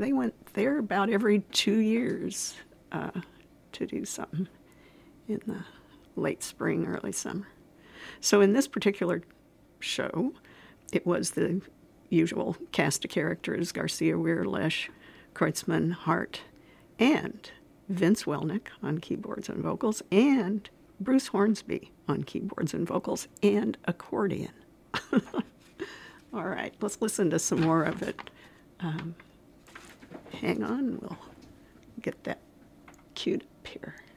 they went there about every 2 years to do something in the late spring, early summer. So in this particular show, it was the usual cast of characters: Garcia, Weir, Lesh, Kreutzmann, Hart, and Vince Welnick on keyboards and vocals, and Bruce Hornsby on keyboards and vocals, and accordion. All right, let's listen to some more of it. Hang on, we'll get that queued up here.